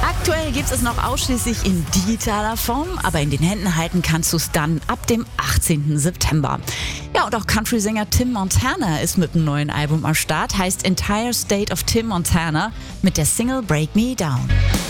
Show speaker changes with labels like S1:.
S1: Aktuell gibt es noch ausschließlich in digitaler Form, aber in den Händen halten kannst du es dann ab dem 18. September. Ja, und auch Country-Sänger Tim Montana ist mit einem neuen Album am Start, heißt Entire State of Tim Montana mit der Single Break Me Down.